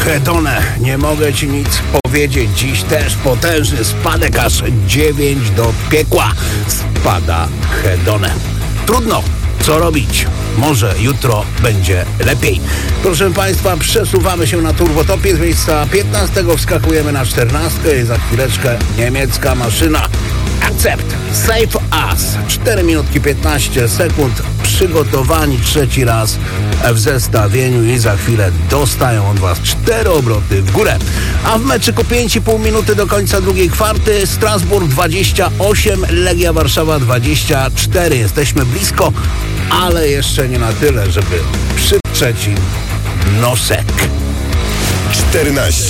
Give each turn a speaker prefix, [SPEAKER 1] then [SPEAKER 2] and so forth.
[SPEAKER 1] Hedone, nie mogę ci nic powiedzieć. Dziś też potężny spadek, aż 9 do piekła. Spada Hedone. Trudno, co robić? Może jutro będzie lepiej. Proszę Państwa, przesuwamy się na turbotopie. Z miejsca 15 wskakujemy na 14 i za chwileczkę niemiecka maszyna. Akcept, Save Us. 4 minutki 15 sekund. Przygotowani trzeci raz w zestawieniu i za chwilę dostają od Was 4 obroty w górę. A w meczyku 5,5 minuty do końca drugiej kwarty. Strasburg 28, Legia Warszawa 24. Jesteśmy blisko, ale jeszcze nie na tyle, żeby przytrzeć im nosek.
[SPEAKER 2] 14.